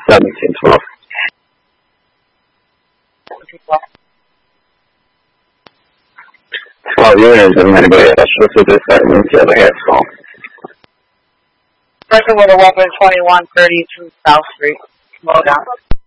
1712. Twelve units and anybody else. This is this segment, the other half small. Person with a weapon 2132 South Street. Slow down.